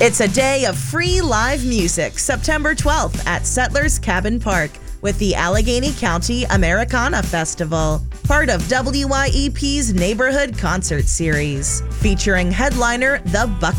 It's a day of free live music, September 12th at Settlers Cabin Park with the Allegheny County Americana Festival, part of WYEP's Neighborhood Concert Series, featuring headliner The Buckle